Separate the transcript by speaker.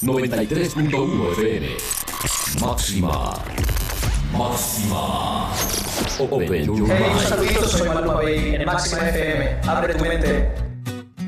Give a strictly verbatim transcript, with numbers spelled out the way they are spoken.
Speaker 1: noventa y tres punto uno F M. Máxima. Máxima. Open your
Speaker 2: Hey, un
Speaker 1: mind.
Speaker 2: saludito, soy Maluma Baby en Máxima F M. Abre tu mente.